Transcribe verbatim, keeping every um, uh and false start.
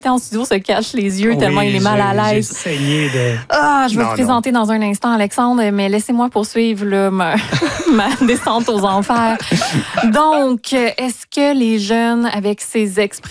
en studio se cache les yeux tellement Oui, il est mal à j'ai- l'aise. J'ai saigné de... Ah, je vais Non, vous présenter dans un instant, Alexandre, mais laissez-moi poursuivre là, ma, ma descente aux enfers. Donc, est-ce que les jeunes, avec ces expressions